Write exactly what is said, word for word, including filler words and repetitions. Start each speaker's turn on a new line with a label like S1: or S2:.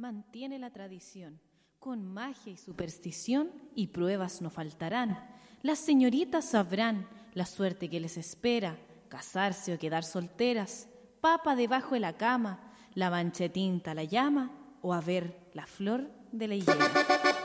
S1: mantiene la tradición. Con magia y superstición y pruebas no faltarán. Las señoritas sabrán la suerte que les espera, casarse o quedar solteras, papa debajo de la cama, la mancha de tinta la llama o a ver la flor de la higuera.